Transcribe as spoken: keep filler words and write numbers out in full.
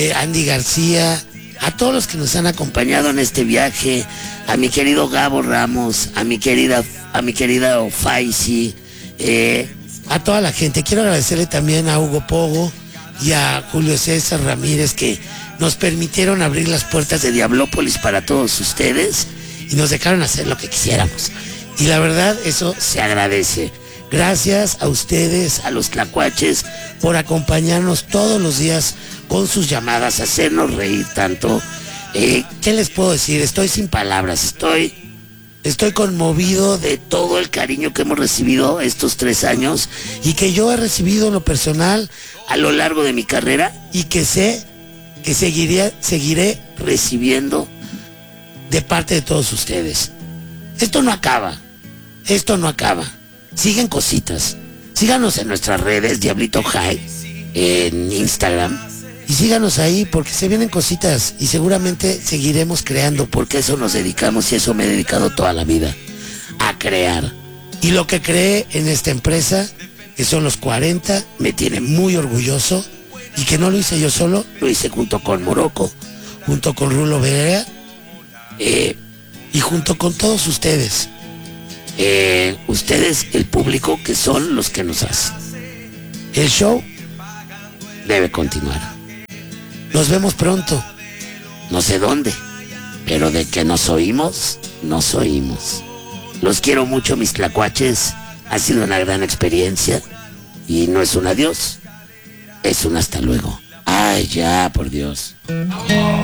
eh, Andy García, a todos los que nos han acompañado en este viaje, a mi querido Gabo Ramos, a mi querida, a mi querida Faisy, eh, a toda la gente. Quiero agradecerle también a Hugo Pogo y a Julio César Ramírez, que nos permitieron abrir las puertas de Diablópolis para todos ustedes y nos dejaron hacer lo que quisiéramos. Y la verdad, eso se agradece. Gracias a ustedes, a los tlacuaches, por acompañarnos todos los días con sus llamadas, hacernos reír tanto. Eh, ¿Qué les puedo decir? Estoy sin palabras, estoy, estoy conmovido de todo el cariño que hemos recibido estos tres años y que yo he recibido en lo personal a lo largo de mi carrera y que sé que seguiré, seguiré recibiendo de parte de todos ustedes. Esto no acaba, esto no acaba. Siguen cositas. Síganos en nuestras redes, Diablito High, en Instagram. Y síganos ahí porque se vienen cositas y seguramente seguiremos creando, porque eso nos dedicamos y eso me he dedicado toda la vida, a crear. Y lo que creé en esta empresa, que son los cuarenta, me tiene muy orgulloso, y que no lo hice yo solo, lo hice junto con Morocco, junto con Rulo Berea, eh, y junto con todos ustedes. Eh, ustedes, el público, que son los que nos hacen. El show debe continuar. Nos vemos pronto. No sé dónde, pero de que nos oímos, nos oímos. Los quiero mucho, mis tlacuaches. Ha sido una gran experiencia. Y no es un adiós, es un hasta luego. Ay, ya, por Dios.